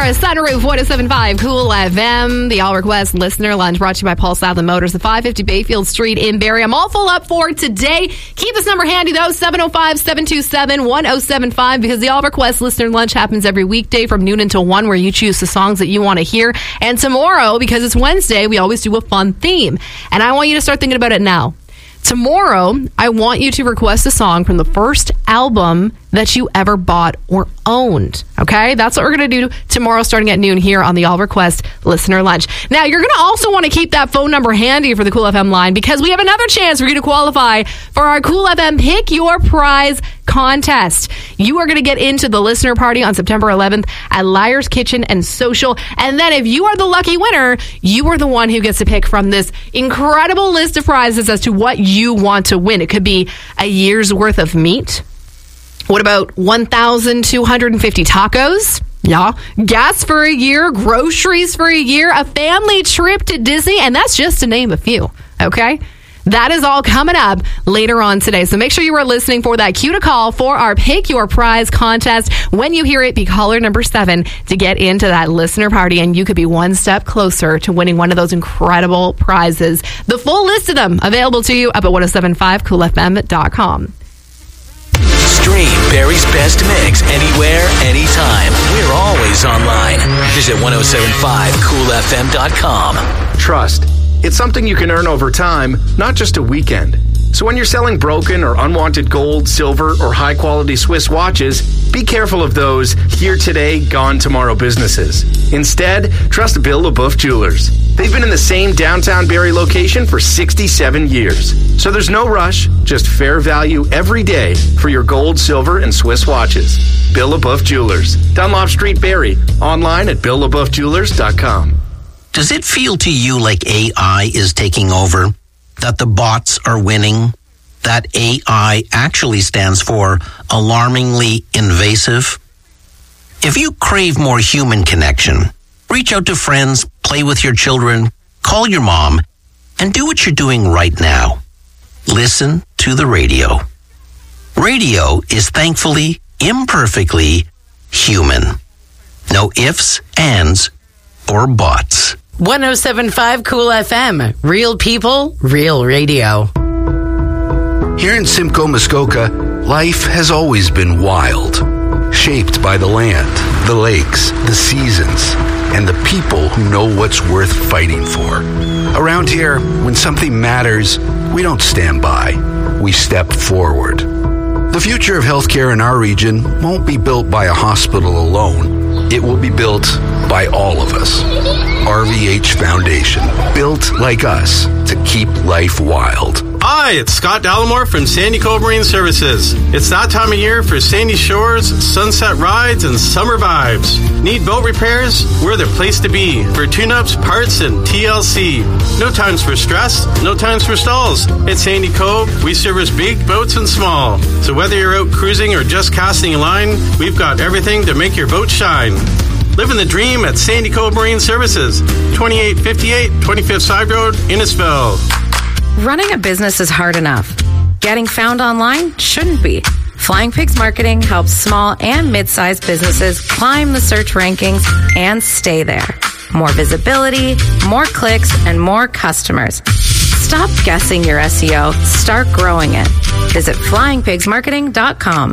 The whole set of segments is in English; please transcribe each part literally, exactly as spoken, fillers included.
Sunroof one oh seven point five Cool F M. The All Request Listener Lunch brought to you by Paul Southland Motors, the five fifty Bayfield Street in Barrie. I'm all full up for today. Keep this number handy, though, seven oh five, seven two seven, one oh seven five, because the All Request Listener Lunch happens every weekday from noon until one, where you choose the songs that you want to hear. And tomorrow, because it's Wednesday, we always do a fun theme. And I want you to start thinking about it now. Tomorrow, I want you to request a song from the first album that you ever bought or owned. Okay? That's what we're going to do tomorrow starting at noon here on the All Request Listener Lunch. Now, you're going to also want to keep that phone number handy for the Cool F M line, because we have another chance for you to qualify for our Cool F M Pick Your Prize contest. You are going to get into the listener party on September eleventh at Liar's Kitchen and Social. And then if you are the lucky winner, you are the one who gets to pick from this incredible list of prizes as to what you want to win. It could be a year's worth of meat. What about one thousand two hundred fifty tacos? Yeah. Gas for a year, groceries for a year, a family trip to Disney, and that's just to name a few. Okay? That is all coming up later on today. So make sure you are listening for that cue to call for our Pick Your Prize contest. When you hear it, be caller number seven to get into that listener party, and you could be one step closer to winning one of those incredible prizes. The full list of them available to you up at ten seventy-five cool f m dot com. Stream Barrie's best mix anywhere, anytime. We're always online. Visit ten seventy-five cool f m dot com. Trust. It's something you can earn over time, not just a weekend. So when you're selling broken or unwanted gold, silver, or high-quality Swiss watches, be careful of those here today, gone tomorrow businesses. Instead, trust Bill LaBeouf Jewelers. They've been in the same downtown Barrie location for sixty-seven years. So there's no rush, just fair value every day for your gold, silver, and Swiss watches. Bill LaBeouf Jewelers. Dunlop Street, Barrie. Online at bill labeouf jewelers dot com. Does it feel to you like A I is taking over? That the bots are winning? That A I actually stands for alarmingly invasive? If you crave more human connection, reach out to friends, play with your children, call your mom, and do what you're doing right now. Listen to the radio. Radio is thankfully, imperfectly human. No ifs, ands, or buts. ten seventy-five Cool F M. Real people, real radio. Here in Simcoe, Muskoka, life has always been wild. Shaped by the land, the lakes, the seasons, and the people who know what's worth fighting for. Around here, when something matters, we don't stand by. We step forward. The future of healthcare in our region won't be built by a hospital alone. It will be built by all of us. R V H Foundation, built like us to keep life wild. Hi, it's Scott Dallimore from Sandy Cove Marine Services. It's that time of year for sandy shores, sunset rides, and summer vibes. Need boat repairs? We're the place to be for tune-ups, parts, and T L C. No times for stress, no times for stalls. At Sandy Cove, we service big boats and small. So whether you're out cruising or just casting a line, we've got everything to make your boat shine. Living the dream at Sandy Cove Marine Services, twenty-eight fifty-eight twenty-fifth Side Road, Innisfil. Running a business is hard enough. Getting found online shouldn't be. Flying Pigs Marketing helps small and mid-sized businesses climb the search rankings and stay there. More visibility, more clicks, and more customers. Stop guessing your S E O. Start growing it. Visit flying pigs marketing dot com.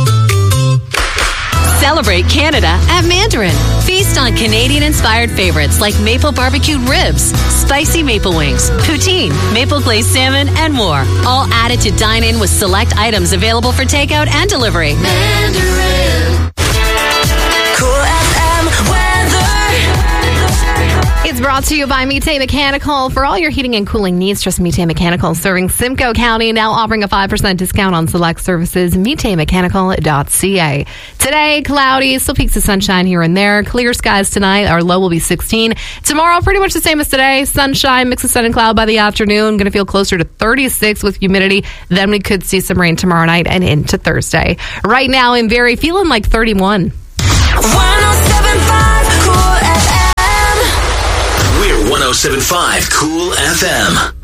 Celebrate Canada at Mandarin. Feast on Canadian-inspired favorites like maple barbecued ribs, spicy maple wings, poutine, maple glazed salmon, and more. All added to dine in with select items available for takeout and delivery. Mandarin. Cool F M weather. It's brought to you by Mite Mechanical. For all your heating and cooling needs, trust Mite Mechanical, serving Simcoe County, now offering a five percent discount on select services. mite mechanical dot c a. Today, cloudy, still peaks of sunshine here and there. Clear skies tonight. Our low will be sixteen. Tomorrow, pretty much the same as today. Sunshine, mix of sun and cloud by the afternoon. Going to feel closer to thirty-six with humidity. Then we could see some rain tomorrow night and into Thursday. Right now in Barrie, feeling like thirty-one. ten seventy-five Cool F M. We're ten seventy-five Cool F M.